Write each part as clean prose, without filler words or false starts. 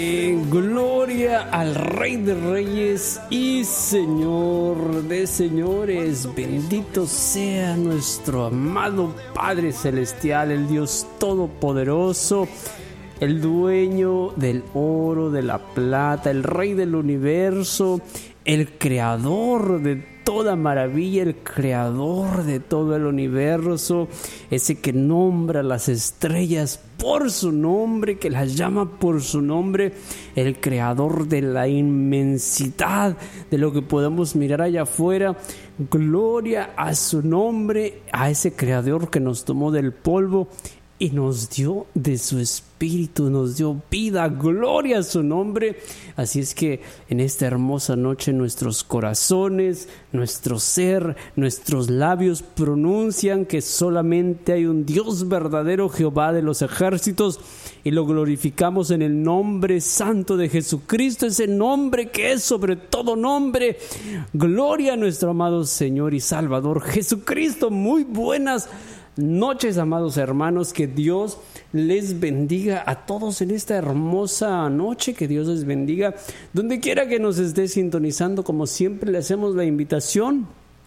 Gloria al Rey de Reyes y Señor de Señores. Bendito sea nuestro amado Padre Celestial, el Dios Todopoderoso, el dueño del oro, de la plata, el Rey del universo, el creador de toda maravilla, el creador de todo el universo, ese que nombra las estrellas por su nombre, que las llama por su nombre, el creador de la inmensidad de lo que podemos mirar allá afuera. Gloria a su nombre, a ese creador que nos tomó del polvo y nos dio de su espíritu, nos dio vida. Gloria a su nombre. Así es que en esta hermosa noche nuestros corazones, nuestro ser, nuestros labios pronuncian que solamente hay un Dios verdadero, Jehová de los ejércitos, y lo glorificamos en el nombre santo de Jesucristo, ese nombre que es sobre todo nombre. Gloria a nuestro amado Señor y Salvador Jesucristo. Muy buenas noches, amados hermanos, que Dios les bendiga a todos en esta hermosa noche, que Dios les bendiga donde quiera que nos esté sintonizando. Como siempre le hacemos la invitación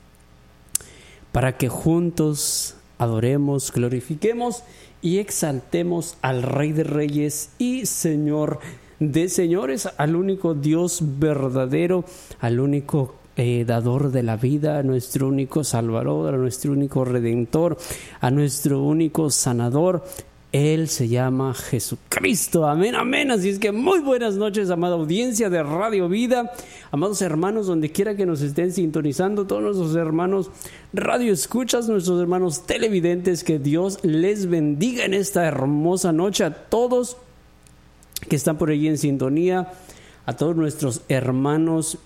para que juntos adoremos, glorifiquemos y exaltemos al Rey de Reyes y Señor de Señores, al único Dios verdadero, al único dador de la vida, a nuestro único Salvador, a nuestro único Redentor, a nuestro único Sanador. Él se llama Jesucristo. Amén, amén. Así es que muy buenas noches, amada audiencia de Radio Vida, amados hermanos, donde quiera que nos estén sintonizando, todos nuestros hermanos radio escuchas, nuestros hermanos televidentes, que Dios les bendiga en esta hermosa noche. A todos que están por allí en sintonía, a todos nuestros hermanos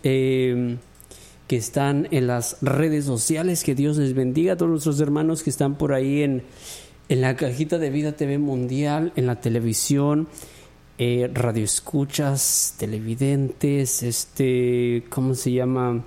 que están en las redes sociales, que Dios les bendiga. A todos nuestros hermanos que están por ahí en la cajita de Vida TV Mundial, en la televisión, radio escuchas, televidentes, ¿cómo se llama?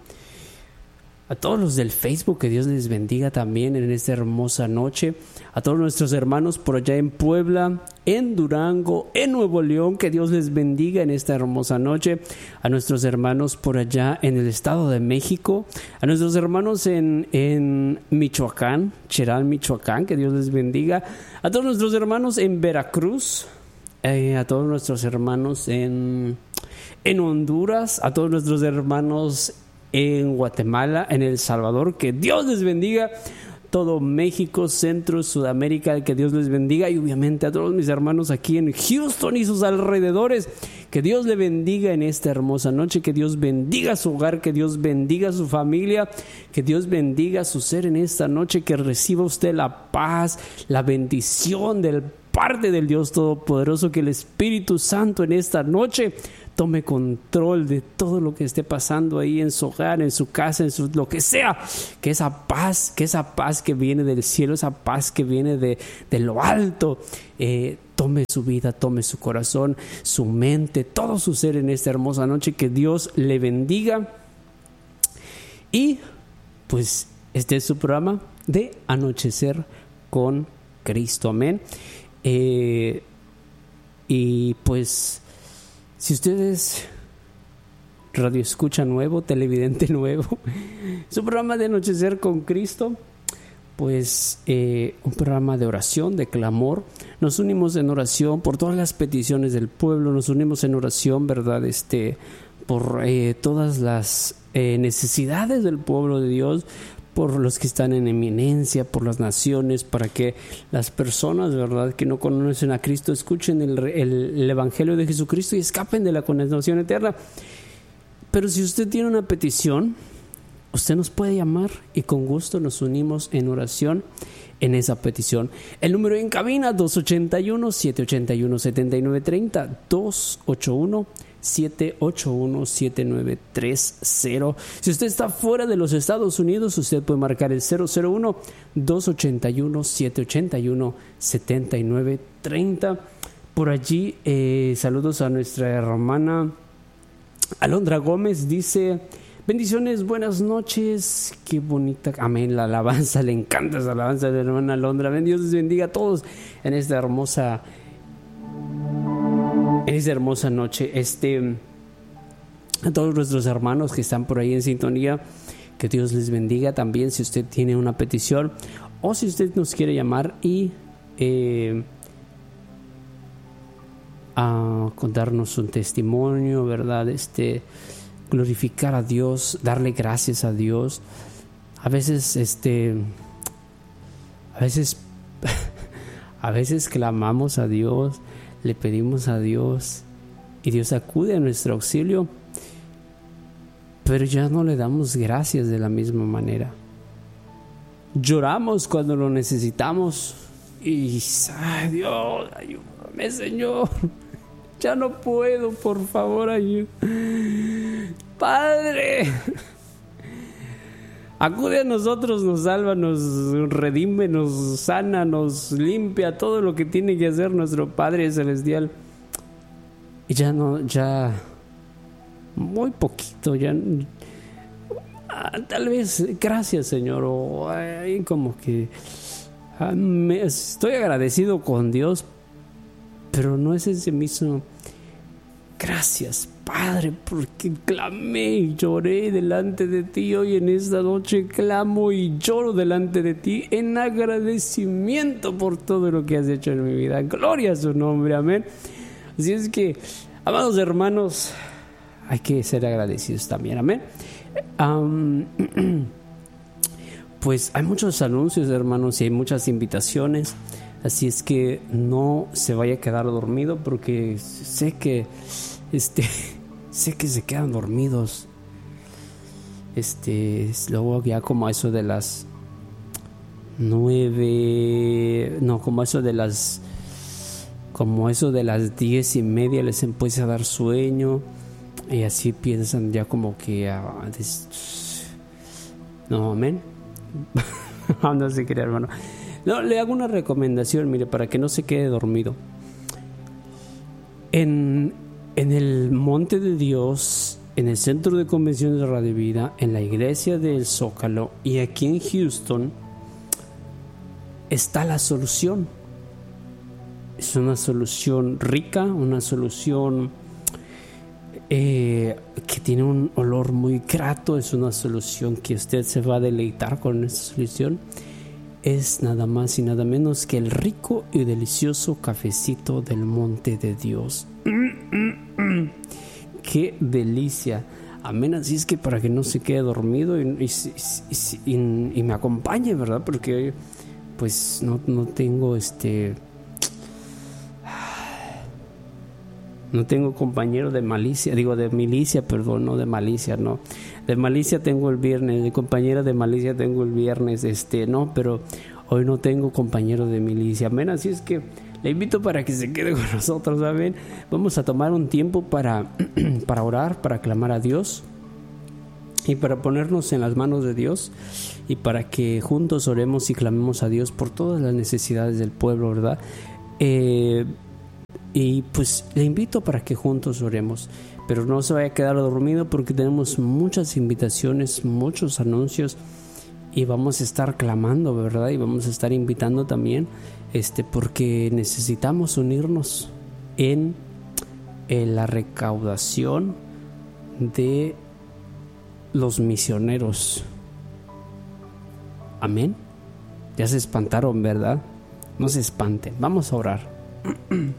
A todos los del Facebook, que Dios les bendiga también en esta hermosa noche. A todos nuestros hermanos por allá en Puebla, en Durango, en Nuevo León, que Dios les bendiga en esta hermosa noche. A nuestros hermanos por allá en el Estado de México, a nuestros hermanos en Michoacán, Cherán, Michoacán, que Dios les bendiga. A todos nuestros hermanos en Veracruz, a todos nuestros hermanos en Honduras, a todos nuestros hermanos en Guatemala, en El Salvador, que Dios les bendiga. Todo México, Centro, Sudamérica, que Dios les bendiga. Y obviamente a todos mis hermanos aquí en Houston y sus alrededores, que Dios le bendiga en esta hermosa noche, que Dios bendiga su hogar, que Dios bendiga su familia, que Dios bendiga su ser en esta noche, que reciba usted la paz, la bendición del parte del Dios Todopoderoso, que el Espíritu Santo en esta noche tome control de todo lo que esté pasando ahí en su hogar, en su casa, en lo que sea, que esa paz que viene del cielo, esa paz que viene de lo alto, tome su vida, tome su corazón, su mente, todo su ser en esta hermosa noche. Que Dios le bendiga. Y pues este es su programa de Anochecer con Cristo. Amén. Y pues, si ustedes radio escucha nuevo, televidente nuevo, su programa de Anochecer con Cristo, pues un programa de oración, de clamor. Nos unimos en oración por todas las peticiones del pueblo, nos unimos en oración, ¿verdad? Por todas las necesidades del pueblo de Dios, por los que están en eminencia, por las naciones, para que las personas, ¿verdad?, que no conocen a Cristo escuchen el Evangelio de Jesucristo y escapen de la condenación eterna. Pero si usted tiene una petición, usted nos puede llamar y con gusto nos unimos en oración en esa petición. El número en cabina 281-781-7930, 281-781-7930. Si usted está fuera de los Estados Unidos, usted puede marcar el 001-281-781-7930. Por allí, saludos a nuestra hermana Alondra Gómez. Dice: bendiciones, buenas noches, qué bonita, amén, la alabanza, le encanta esa alabanza de la hermana Alondra. Amén, Dios les bendiga a todos en esta hermosa en esta hermosa noche. A todos nuestros hermanos que están por ahí en sintonía, que Dios les bendiga también. Si usted tiene una petición o si usted nos quiere llamar y a contarnos un testimonio, ¿verdad? Glorificar a Dios, darle gracias a Dios. A veces a veces clamamos a Dios, le pedimos a Dios y Dios acude a nuestro auxilio, pero ya no le damos gracias de la misma manera. Lloramos cuando lo necesitamos y ay, Dios, ayúdame, Señor, ya no puedo, por favor, ayúdame. Padre, acude a nosotros, nos salva, nos redime, nos sana, nos limpia, todo lo que tiene que hacer nuestro Padre Celestial. Y ya muy poquito, tal vez gracias, Señor, o como que estoy agradecido con Dios, pero no es ese mismo gracias, Padre, porque clamé y lloré delante de ti. Hoy en esta noche clamo y lloro delante de ti en agradecimiento por todo lo que has hecho en mi vida. Gloria a su nombre, amén. Así es que, amados hermanos, hay que ser agradecidos también, amén. Pues hay muchos anuncios, hermanos, y hay muchas invitaciones. Así es que no se vaya a quedar dormido, porque sé que se quedan dormidos. Luego ya como eso de las 9, no, como eso de las 10:30 les empieza a dar sueño y así piensan ya como que no, amén. No se crea, hermano. No, le hago una recomendación, mire, para que no se quede dormido. En el Monte de Dios, en el Centro de Convenciones de Radio Vida, en la iglesia del Zócalo y aquí en Houston está la solución. Es una solución rica, una solución que tiene un olor muy grato. Es una solución que usted se va a deleitar con esta solución. Es nada más y nada menos que el rico y delicioso cafecito del Monte de Dios. ¡Qué delicia! Amén. Así es que para que no se quede dormido y me acompañe, ¿verdad? Porque pues no tengo no tengo compañero de milicia, perdón, no de malicia, no. De malicia tengo el viernes, de compañera de malicia tengo el viernes, no, pero hoy no tengo compañero de milicia, amén. Así es que le invito para que se quede con nosotros, amén. Vamos a tomar un tiempo para orar, para clamar a Dios y para ponernos en las manos de Dios y para que juntos oremos y clamemos a Dios por todas las necesidades del pueblo, ¿verdad? Y pues le invito para que juntos oremos, pero no se vaya a quedar dormido porque tenemos muchas invitaciones, muchos anuncios y vamos a estar clamando, ¿verdad? Y vamos a estar invitando también, porque necesitamos unirnos en la recaudación de los misioneros. Amén. Ya se espantaron, ¿verdad? No se espanten. Vamos a orar.